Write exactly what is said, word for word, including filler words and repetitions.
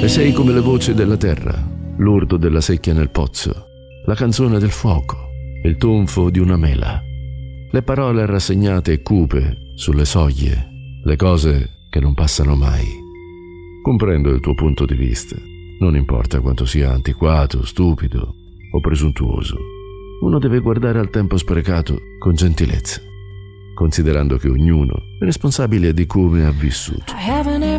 sei come le voci della terra, l'urto della secchia nel pozzo, la canzone del fuoco, il tonfo di una mela, le parole rassegnate e cupe sulle soglie, le cose che non passano mai. Comprendo il tuo punto di vista, non importa quanto sia antiquato, stupido o presuntuoso. Uno deve guardare al tempo sprecato con gentilezza, considerando che ognuno è responsabile di come ha vissuto.